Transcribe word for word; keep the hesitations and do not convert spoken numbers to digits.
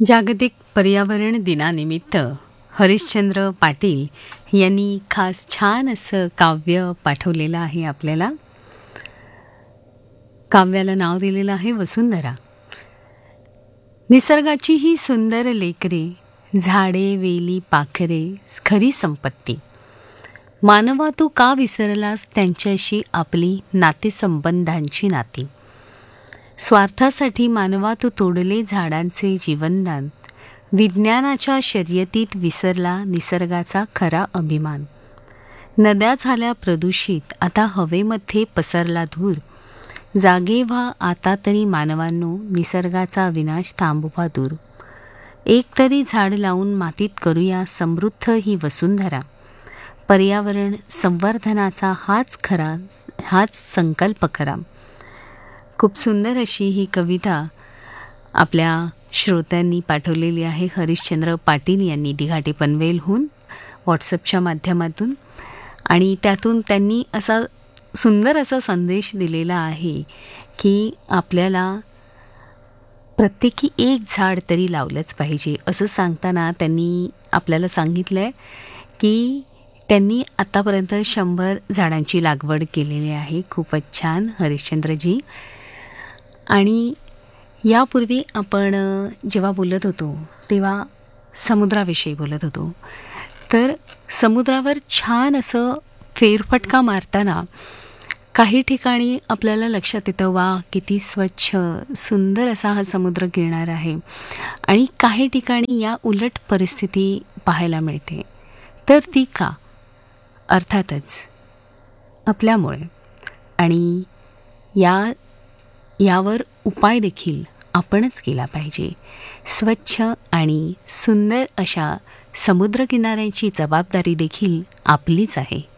जागतिक पर्यावरण दिनानिमित्त हरिश्चंद्र पाटील यांनी खास छान असं काव्य पाठवलेलं आहे आपल्याला. काव्याला नाव दिलेलं आहे वसुंधरा. निसर्गाची ही सुंदर लेकरे, झाडे वेली पाखरे खरी संपत्ती. मानवा तू का विसरलास त्यांच्याशी आपली नातेसंबंधांची नाती. स्वार्थासाठी मानवा तू तोडले झाडांचे जीवनदान. विज्ञानाच्या शर्यतीत विसरला निसर्गाचा खरा अभिमान. नद्या झाल्या प्रदूषित, आता हवेमध्ये पसरला धूर. जागे व्हा आता तरी मानवांनो, निसर्गाचा विनाश थांबवा दूर. एक तरी झाड लावून मातीत करूया समृद्ध ही वसुंधरा. पर्यावरण संवर्धनाचा हाच खरा हाच संकल्प खरा. खूप सुंदर अशी ही कविता आपल्या श्रोत्यांनी पाठवलेली आहे. हरिश्चंद्र पाटील यांनी दिघाटे पनवेलहून व्हॉट्सअपच्या माध्यमातून, आणि त्यातून त्यांनी असा सुंदर असा संदेश दिलेला आहे की आपल्याला प्रत्येकी एक झाड तरी लावलंच पाहिजे. असं सांगताना त्यांनी आपल्याला सांगितलं आहे की त्यांनी आत्तापर्यंत शंभर झाडांची लागवड केलेली आहे. खूपच छान हरिश्चंद्रजी. आणि यापूर्वी आपण जेव्हा बोलत होतो तेव्हा समुद्राविषयी बोलत होतो. तर समुद्रावर छान असं फेरफटका मारताना काही ठिकाणी आपल्याला लक्षात येतं, वा किती स्वच्छ सुंदर असा हा समुद्र किनारा आहे. आणि काही ठिकाणी या उलट परिस्थिती पाहायला मिळते. तर ती का? अर्थातच आपल्यामुळे. आणि या यावर उपाय देखील आपणच केला पाहिजे. स्वच्छ आणि सुंदर अशा समुद्रकिनाऱ्यांची जबाबदारी देखील आपलीच आहे.